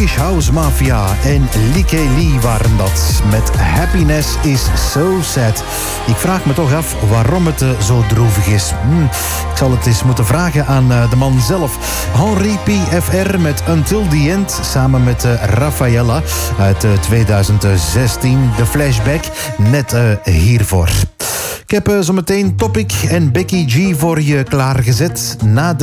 Swedish House Mafia en Like Lee waren dat. Met Happiness is So Sad. Ik vraag me toch af waarom het zo droevig is. Ik zal het eens moeten vragen aan de man zelf. Henri PFR met Until the End. Samen met Rafaela uit 2016. De flashback net hiervoor. Ik heb zometeen Topic en Becky G voor je klaargezet. Na